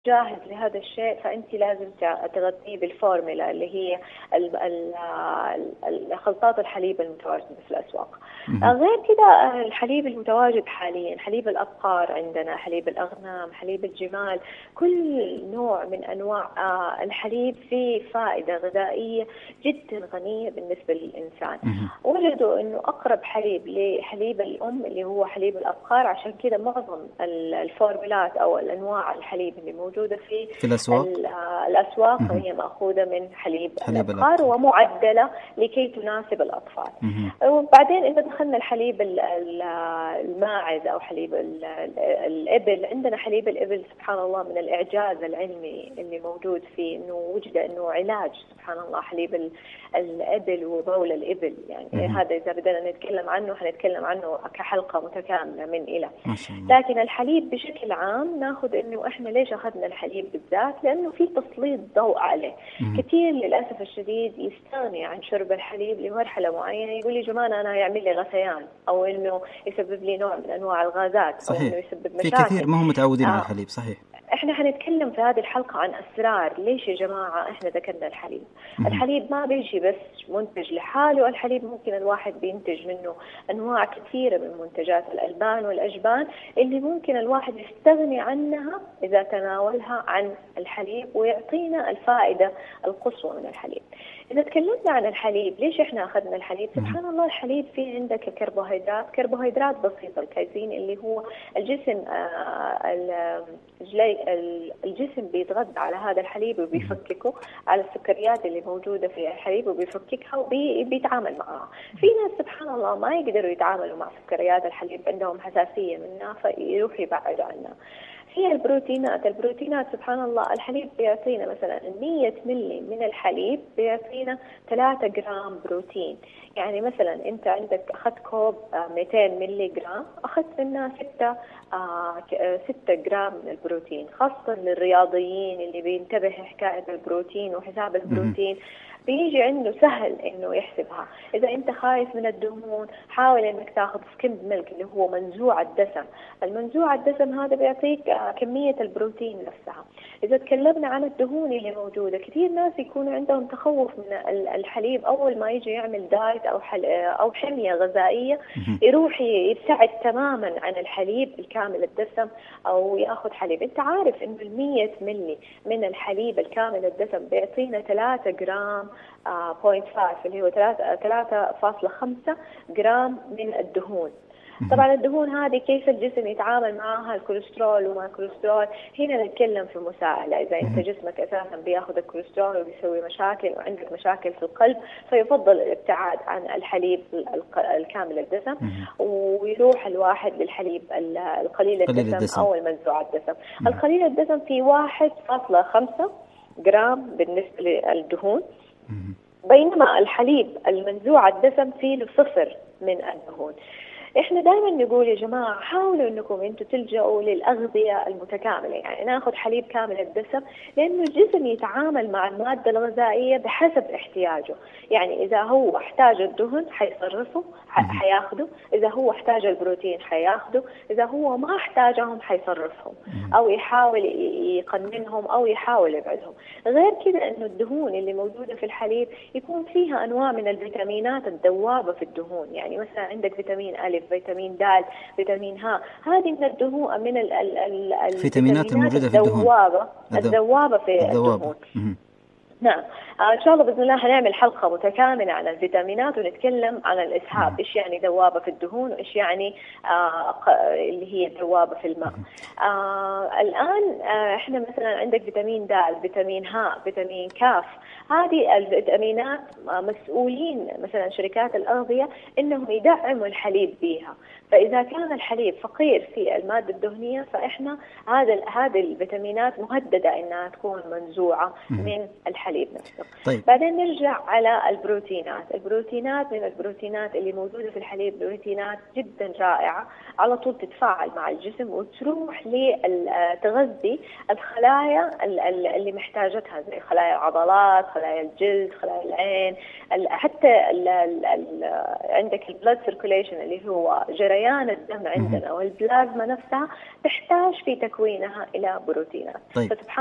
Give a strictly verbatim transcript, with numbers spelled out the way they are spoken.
جاهز لهذا الشيء فأنت لازم تغطيه بالفورمولا اللي هي الخلطات الحليب المتواجدة في الأسواق. غير كده الحليب المتواجد حاليا حليب الأبقار عندنا، حليب الأغنام، حليب الجمال، كل نوع من أنواع الحليب فيه فائدة غذائية جدا غنية بالنسبة للإنسان. وجدوا أنه أقرب حليب لحليب الأم اللي هو حليب الأبقار، عشان كده معظم الفورمولات أو الأنواع الحليب اللي موجودة في, في الأسواق, الأسواق هي مأخوذة من حليب, حليب الأبقار الأبقار ومعدلة لكي تناسب الأطفال. وبعدين إذا دخلنا الحليب الماعز أو حليب الإبل، عندنا حليب الإبل سبحان الله من الإعجاز العلمي اللي موجود فيه إنه وجد إنه علاج سبحان الله حليب الإبل وبول الإبل. يعني مم. هذا إذا بدنا نتكلم عنه حنتكلم عنه كحلقة متكاملة من إلى. لكن الحليب بشكل عام ناخذ إنه إحنا ليش أخذنا الحليب بالذات؟ لأنه في تسليط ضوء عليه. مم. كثير للأسف الشديد يستغني عن شرب الحليب لمرحلة معينة، يقول لي جماعة أنا يعمل لي غثيان أو إنه يسبب لي نوع من أنواع الغازات، صحيح. أو إنه يسبب مشاكل. في كثير ما هم متعودين آه. على الحليب. صحيح. احنا حنتكلم في هذه الحلقة عن أسرار ليش يا جماعة احنا ذكرنا الحليب. مم. الحليب ما بيجي بس منتج لحاله، الحليب ممكن الواحد بينتج منه أنواع كثيرة من منتجات الألبان والأجبان اللي ممكن الواحد يستغني عنها إذا تناولها عن الحليب ويعطينا الفائدة القصوى من الحليب. إذا تكلمنا عن الحليب ليش إحنا أخذنا الحليب؟ سبحان الله الحليب فيه عندك كربوهيدرات كربوهيدرات بسيطة، الكايزين اللي هو الجسم آه الجسم بيتغذى على هذا الحليب وبيفككه على السكريات اللي موجودة في الحليب وبيفككها وبيتعامل معها. في ناس سبحان الله ما يقدروا يتعاملوا مع سكريات الحليب، عندهم حساسية منها فيروحوا يبعدوا عنها. هي البروتينات البروتينات سبحان الله الحليب بيعطينا مثلا مية ملي من الحليب بيعطينا ثلاثة جرام بروتين. يعني مثلا انت عندك اخذت كوب مئتين ملي جرام، اخذت منها ستة ستة جرام من البروتين. خاصة للرياضيين اللي بينتبه حكاية البروتين وحساب البروتين بيجي عنده سهل انه يحسبها. اذا انت خايف من الدهون حاول انك تاخذ سكيمد ميلك اللي هو منزوع الدسم. المنزوع الدسم هذا بيعطيك كمية البروتين نفسها. اذا تكلمنا عن الدهون اللي موجودة، كثير ناس يكونوا عندهم تخوف من الحليب اول ما يجي يعمل دايت او حل او حمية غذائية يروح يبتعد تماما عن الحليب الكامل الدسم او ياخذ حليب. انت عارف انه المية ملي من الحليب الكامل الدسم بيعطينا ثلاثة جرام بوينت خمسة اللي هو ثلاثة فاصلة خمسة جرام من الدهون. طبعا الدهون هذه كيف الجسم يتعامل معها، الكوليسترول وما الكوليسترول، هنا نتكلم في مساءلة. إذا أنت جسمك أساسا بياخذ الكوليسترول وبيسوي مشاكل وعندك مشاكل في القلب فيفضل الابتعاد عن الحليب الكامل الدسم ويروح الواحد للحليب القليل الدسم, الدسم أو المنزوع الدسم. القليل الدسم فيه واحد فاصلة خمسة جرام بالنسبة للدهون، بينما الحليب المنزوع الدسم فيه له صفر من الدهون. احنا دائما نقول يا جماعة حاولوا انكم انتم تلجأوا للأغذية المتكاملة، يعني ناخذ حليب كامل الدسم لانه الجسم يتعامل مع المادة الغذائية بحسب احتياجه. يعني اذا هو احتاج الدهن حيصرفه حياخده، اذا هو احتاج البروتين حياخده، اذا هو ما احتاجهم حيصرفهم او يحاول يقننهم او يحاول يبعدهم. غير كده انه الدهون اللي موجودة في الحليب يكون فيها انواع من الفيتامينات الذوابة في الدهون. يعني مثلا عندك فيتامين ألف، فيتامين د، فيتامين ه، هذه من الدهون من ال ال ال الفيتامينات الموجودة في الدهون الذوابة الذوابة في الدهون. نعم آه إن شاء الله بإذن الله هنعمل حلقة متكاملة عن الفيتامينات ونتكلم عن الإسهاب، إيش يعني ذوابة في الدهون وإيش يعني آه اللي هي ذوابة في الماء. آه الآن آه إحنا مثلا عندك فيتامين د، فيتامين ه، فيتامين كاف، هذه الفيتامينات مسؤولين مثلا شركات الأغذية إنهم يدعموا الحليب بها. فإذا كان الحليب فقير في المادة الدهنية فإحنا هذا هذه الفيتامينات مهددة إنها تكون منزوعة من الحليب نفسه. طيب. بعدين نرجع على البروتينات. البروتينات من البروتينات اللي موجودة في الحليب بروتينات جدا رائعة، على طول تتفاعل مع الجسم وتروح لتغذي الخلايا اللي محتاجتها، زي خلايا العضلات، خلايا الجلد، خلايا العين، حتى ال ال ال عندك البلاد سيركوليشن اللي هو جريان الدم عندنا، والبلازما نفسها تحتاج في تكوينها إلى بروتينات. طيب.